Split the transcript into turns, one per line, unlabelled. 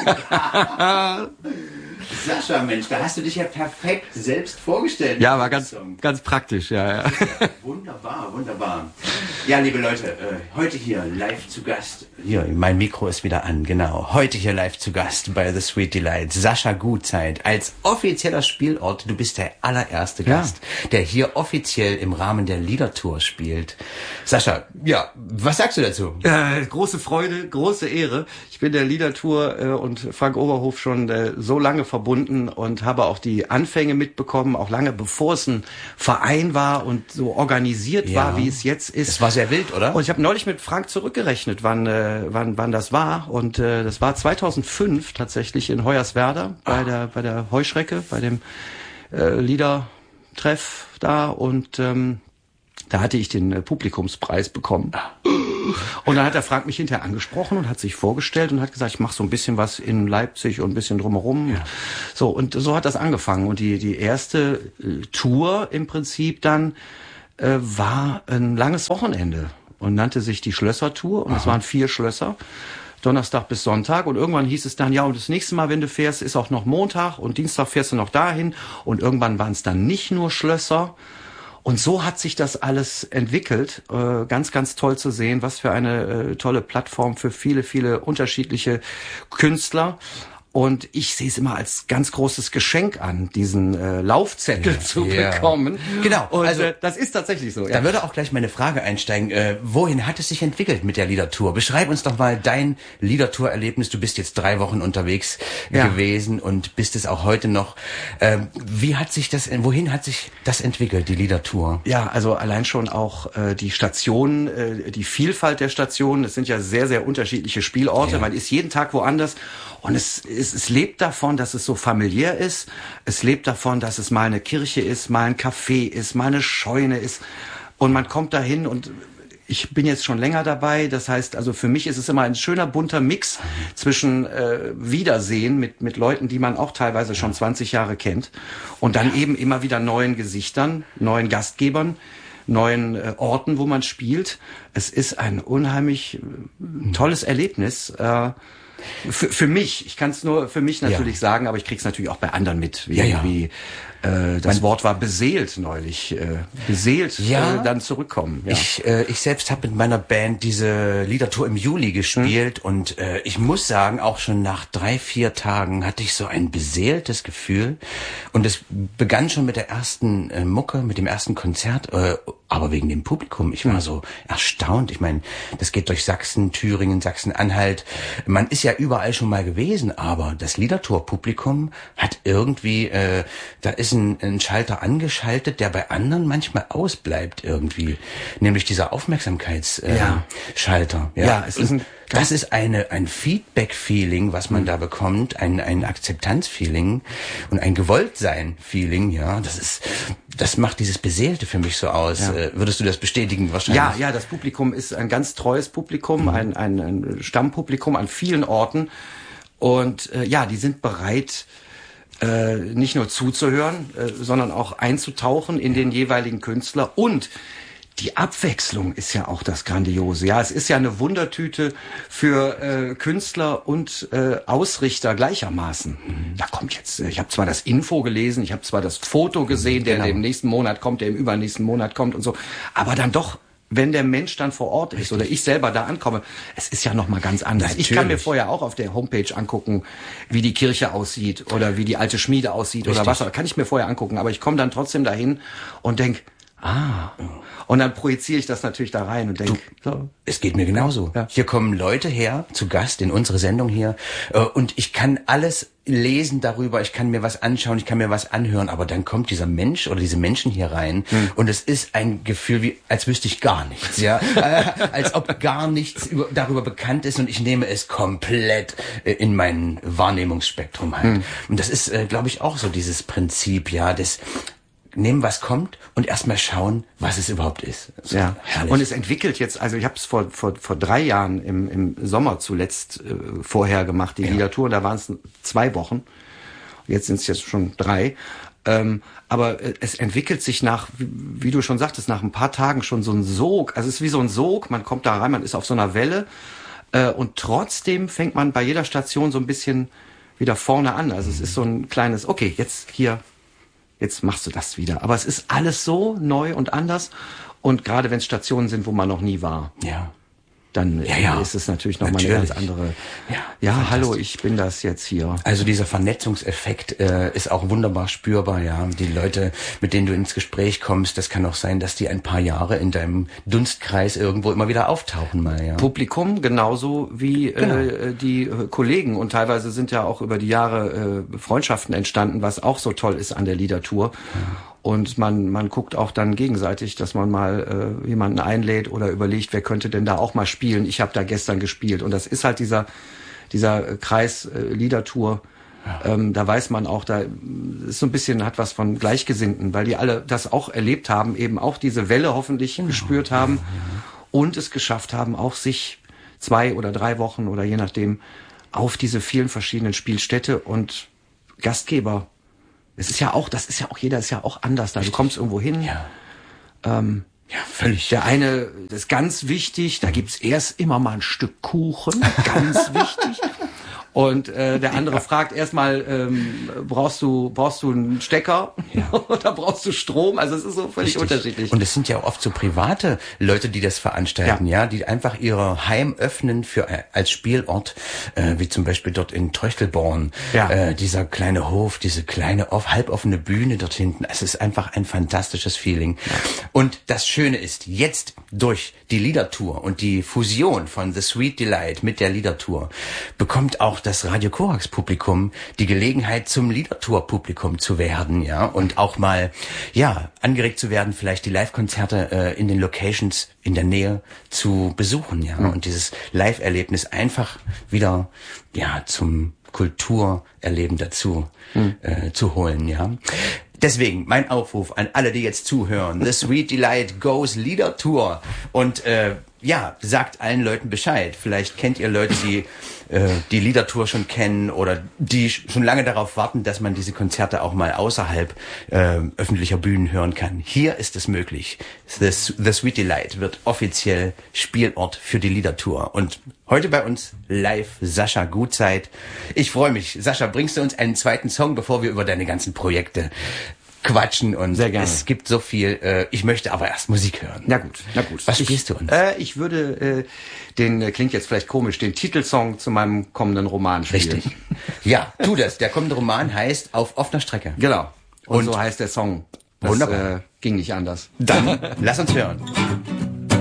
Sascha, Mensch, da hast du dich ja perfekt selbst vorgestellt.
Ja, war ganz praktisch, ja.
Wunderbar, wunderbar. Ja, liebe Leute, heute hier live zu Gast. Hier, mein Mikro ist wieder an, genau. Heute hier live zu Gast bei The Sweet Delight. Sascha Gutzeit als offizieller Spielort. Du bist der allererste Gast, der hier offiziell im Rahmen der Liedertour spielt. Sascha, ja, was sagst du dazu?
Große Freude, große Ehre. Ich bin der Liedertour und Frank Oberhof schon so lange verbunden und habe auch die Anfänge mitbekommen, auch lange bevor es ein Verein war und so organisiert war, wie es jetzt ist.
Das war sehr wild, oder?
Und ich habe neulich mit Frank zurückgerechnet, wann das war. Und das war 2005 tatsächlich in Hoyerswerda bei der Heuschrecke, bei dem Liedertreff da. Und da hatte ich den Publikumspreis bekommen. Und dann hat der Frank mich hinterher angesprochen und hat sich vorgestellt und hat gesagt, ich mache so ein bisschen was in Leipzig und ein bisschen drumherum. Ja. So, und so hat das angefangen. Und die erste Tour im Prinzip dann war ein langes Wochenende und nannte sich die Schlösser-Tour. Und es waren 4 Schlösser, Donnerstag bis Sonntag. Und irgendwann hieß es dann, ja, und das nächste Mal, wenn du fährst, ist auch noch Montag und Dienstag fährst du noch dahin. Und irgendwann waren es dann nicht nur Schlösser. Und so hat sich das alles entwickelt. Ganz, ganz toll zu sehen, was für eine tolle Plattform für viele, viele unterschiedliche Künstler. Und ich sehe es immer als ganz großes Geschenk an, diesen Laufzettel zu bekommen.
Genau.
Und also das ist tatsächlich so.
Da würde auch gleich meine Frage einsteigen. Wohin hat es sich entwickelt mit der Liedertour? Beschreib uns doch mal dein Liedertour-Erlebnis. Du bist jetzt 3 Wochen unterwegs gewesen und bist es auch heute noch. Wohin hat sich das entwickelt, die Liedertour?
Ja, also allein schon auch die Stationen, die Vielfalt der Stationen. Es sind ja sehr, sehr unterschiedliche Spielorte. Ja. Man ist jeden Tag woanders. Und es lebt davon, dass es so familiär ist. Es lebt davon, dass es mal eine Kirche ist, mal ein Café ist, mal eine Scheune ist. Und man kommt dahin und ich bin jetzt schon länger dabei. Das heißt, also für mich ist es immer ein schöner bunter Mix zwischen Wiedersehen mit Leuten, die man auch teilweise schon 20 Jahre kennt. Und dann eben immer wieder neuen Gesichtern, neuen Gastgebern, neuen Orten, wo man spielt. Es ist ein unheimlich tolles Erlebnis. Für mich, ich kann es nur für mich natürlich sagen, aber ich krieg's natürlich auch bei anderen mit, wie das Wort war beseelt neulich, dann zurückkommen. Ja.
Ich selbst habe mit meiner Band diese Liedertour im Juli gespielt und ich muss sagen, auch schon nach 3-4 Tagen hatte ich so ein beseeltes Gefühl und es begann schon mit der ersten Mucke, mit dem ersten Konzert, aber wegen dem Publikum. Ich war so erstaunt. Ich meine, das geht durch Sachsen, Thüringen, Sachsen-Anhalt. Man ist ja überall schon mal gewesen, aber das Liedertour-Publikum hat irgendwie, da ist ein Schalter angeschaltet, der bei anderen manchmal ausbleibt irgendwie. Nämlich dieser Aufmerksamkeitsschalter. Das ist ein Feedback-Feeling, was man da bekommt, ein Akzeptanz-Feeling und ein Gewolltsein-Feeling, ja. Das macht dieses Beseelte für mich so aus. Ja. Würdest du das bestätigen wahrscheinlich?
Ja, das Publikum ist ein ganz treues Publikum, ein Stammpublikum an vielen Orten. Und die sind bereit, nicht nur zuzuhören, sondern auch einzutauchen in den jeweiligen Künstler. Und die Abwechslung ist ja auch das Grandiose. Ja, es ist ja eine Wundertüte für Künstler und Ausrichter gleichermaßen. Da kommt jetzt, ich habe zwar das Info gelesen, ich habe zwar das Foto gesehen, der im nächsten Monat kommt, der im übernächsten Monat kommt und so, aber dann doch, wenn der Mensch dann vor Ort ist oder ich selber da ankomme, es ist ja noch mal ganz anders. Natürlich. Ich kann mir vorher auch auf der Homepage angucken, wie die Kirche aussieht oder wie die alte Schmiede aussieht oder was. Kann ich mir vorher angucken, aber ich komme dann trotzdem dahin und denk, und dann projiziere ich das natürlich da rein und denke,
es geht mir genauso. Ja. Hier kommen Leute her, zu Gast in unsere Sendung hier, und ich kann alles lesen darüber, ich kann mir was anschauen, ich kann mir was anhören, aber dann kommt dieser Mensch oder diese Menschen hier rein und es ist ein Gefühl, wie als wüsste ich gar nichts, ja, als ob gar nichts darüber bekannt ist und ich nehme es komplett in mein Wahrnehmungsspektrum halt. Und das ist, glaube ich, auch so dieses Prinzip, ja, des nehmen, was kommt und erstmal schauen, was es überhaupt ist.
Ja, herrlich. Und es entwickelt jetzt, also ich habe es vor 3 Jahren im Sommer zuletzt vorher gemacht, die Liedertour, da waren es 2 Wochen. Jetzt sind es schon 3. Aber es entwickelt sich nach, wie du schon sagtest, nach ein paar Tagen schon so ein Sog. Also es ist wie so ein Sog, man kommt da rein, man ist auf so einer Welle. Und trotzdem fängt man bei jeder Station so ein bisschen wieder vorne an. Also es ist so ein kleines, okay, jetzt machst du das wieder. Aber es ist alles so neu und anders. Und gerade wenn es Stationen sind, wo man noch nie war.
Ja.
Dann ist es natürlich nochmal eine ganz andere. Ja, hallo, ich bin das jetzt hier.
Also dieser Vernetzungseffekt ist auch wunderbar spürbar, ja. Die Leute, mit denen du ins Gespräch kommst, das kann auch sein, dass die ein paar Jahre in deinem Dunstkreis irgendwo immer wieder auftauchen mal, ja.
Publikum genauso wie die Kollegen. Und teilweise sind ja auch über die Jahre Freundschaften entstanden, was auch so toll ist an der Liedertour. Ja. Und man guckt auch dann gegenseitig, dass man mal jemanden einlädt oder überlegt, wer könnte denn da auch mal spielen. Ich habe da gestern gespielt. Und das ist halt dieser Kreis Liedertour. Ja. Da weiß man auch, da ist so ein bisschen, hat was von Gleichgesinnten, weil die alle das auch erlebt haben, eben auch diese Welle hoffentlich gespürt haben und es geschafft haben, auch sich 2 oder 3 Wochen oder je nachdem auf diese vielen verschiedenen Spielstätte und Gastgeber. Das ist ja auch jeder ist ja auch anders da. Du kommst irgendwo hin.
Ja. Völlig.
Der eine, das ist ganz wichtig, da gibt's erst immer mal ein Stück Kuchen, ganz wichtig. Und der andere fragt erstmal, brauchst du einen Stecker oder brauchst du Strom? Also es ist so völlig unterschiedlich.
Und es sind ja oft so private Leute, die das veranstalten, die einfach ihre Heim öffnen als Spielort, wie zum Beispiel dort in Tröchtelborn, dieser kleine Hof, diese kleine halboffene Bühne dort hinten. Es ist einfach ein fantastisches Feeling. Ja. Und das Schöne ist, jetzt durch die Liedertour und die Fusion von The Sweet Delight mit der Liedertour bekommt auch das Radio Korax Publikum die Gelegenheit, zum Liedertour-Publikum zu werden, ja, und auch mal, angeregt zu werden, vielleicht die Live-Konzerte in den Locations in der Nähe zu besuchen, und dieses Live-Erlebnis einfach wieder, zum Kulturerleben dazu zu holen, Deswegen mein Aufruf an alle, die jetzt zuhören. The Sweet Delight Goes Liedertour. Und sagt allen Leuten Bescheid. Vielleicht kennt ihr Leute, die die Liedertour schon kennen oder die schon lange darauf warten, dass man diese Konzerte auch mal außerhalb öffentlicher Bühnen hören kann. Hier ist es möglich. The Sweet Delight wird offiziell Spielort für die Liedertour. Und heute bei uns live Sascha Gutzeit. Ich freue mich. Sascha, bringst du uns einen zweiten Song, bevor wir über deine ganzen Projekte quatschen, und
sehr gerne.
Es gibt so viel. Ich möchte aber erst Musik hören.
Na gut.
Was spielst du uns?
Ich würde klingt jetzt vielleicht komisch, den Titelsong zu meinem kommenden Roman spielen.
Richtig. Ja, tu das. Der kommende Roman heißt Auf offener Strecke.
Genau. Und so heißt der Song.
Wunderbar.
Ging nicht anders.
Dann lass uns hören.